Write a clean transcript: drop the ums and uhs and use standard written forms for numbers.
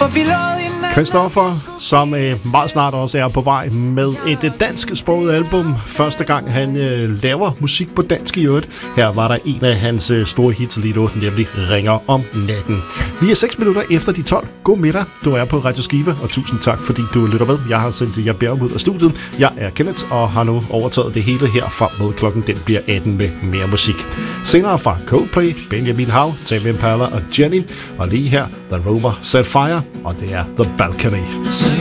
Christoffer, som meget snart også er på vej med et dansksproget album. Første gang han laver musik på dansk i øvrigt. Her var der en af hans store hits lige nu, nemlig Ringer om natten. Vi er 6 minutter efter de 12. God middag, du er på Radio Skive, og tusind tak, fordi du lytter med. Jeg har sendt jer bjerg ud af studiet. Jeg er Kenneth, og har nu overtaget det hele her frem mod klokken. Den bliver 18 med mere musik. Senere fra Coldplay, Benjamin Hav, Tame Impala og Jenny. Og lige her, The Rumor Set Fire, og det er The Balcony.